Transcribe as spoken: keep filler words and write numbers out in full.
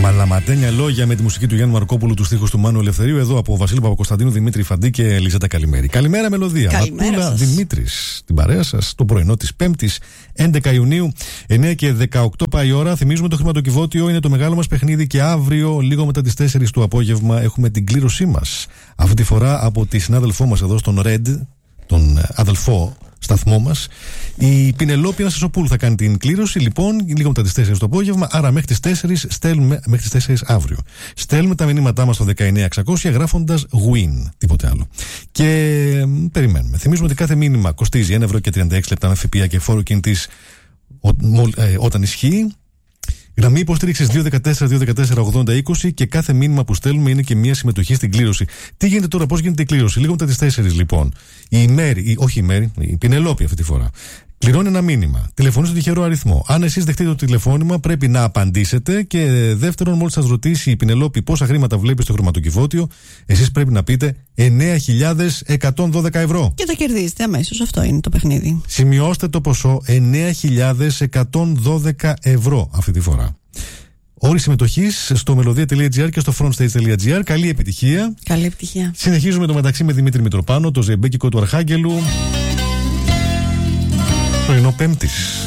Μαλαματένια λόγια με τη μουσική του Γιάννου Μαρκόπουλου, του στίχους του Μάνου Ελευθερίου. Εδώ από Βασίλη Παπακοσταντίνου, Δημήτρη Φαντή και Ελίζατα Καλημέρη. Καλημέρα, Μελωδία. Καλημέρα. Δημήτρης, την παρέα σας, το πρωινό της Πέμπτης, έντεκα Ιουνίου, εννέα και δεκαοκτώ πάει η ώρα. Θυμίζουμε το χρηματοκιβώτιο είναι το μεγάλο μας παιχνίδι και αύριο, λίγο μετά τις τέσσερις του απόγευμα, έχουμε την κλήρωσή μας. Αυτή τη φορά από τη συνάδελφό μας εδώ στον Red, τον αδελφό σταθμό μας, η Πινελόπη Αναστασοπούλου θα κάνει την κλήρωση. Λοιπόν, λίγο μετά τις τέσσερις το απόγευμα, άρα μέχρι τις τέσσερις στέλνουμε, μέχρι τις τέσσερις αύριο. Στέλνουμε τα μηνύματά μας στο δεκαεννέα εξακόσια γράφοντας win, τίποτε άλλο. Και μ, περιμένουμε. Θυμίζουμε ότι κάθε μήνυμα κοστίζει ένα ευρώ και τριάντα έξι λεπτά με ΦΠΑ και φόρο κινητής ε, όταν ισχύει. Γραμμή υποστήριξης δύο ένα τέσσερα δύο ένα τέσσερα ογδόντα είκοσι και κάθε μήνυμα που στέλνουμε είναι και μια συμμετοχή στην κλήρωση. Τι γίνεται τώρα, πώς γίνεται η κλήρωση? Λίγο μετά τις τέσσερις λοιπόν. Η Μέρη, η, όχι η Μέρη, η Πινελόπη αυτή τη φορά, κληρώνει ένα μήνυμα. Τηλεφωνεί στον τυχερό αριθμό. Αν εσείς δεχτείτε το τηλεφώνημα, πρέπει να απαντήσετε. Και δεύτερον, μόλις σας ρωτήσει η Πινελόπη πόσα χρήματα βλέπει στο χρηματοκιβώτιο, εσείς πρέπει να πείτε εννέα χιλιάδες εκατόν δώδεκα ευρώ. Και το κερδίζετε αμέσως. Αυτό είναι το παιχνίδι. Σημειώστε το ποσό, εννέα χιλιάδες εκατόν δώδεκα ευρώ αυτή τη φορά. Όροι συμμετοχής στο μελωδία.gr και στο frontstage.gr. Καλή επιτυχία. Καλή επιτυχία. Συνεχίζουμε το μεταξύ με Δημήτρη Μητροπάνο, το ζεμπέκικο του Αρχάγγελου. Πρωινό Πέμπτης.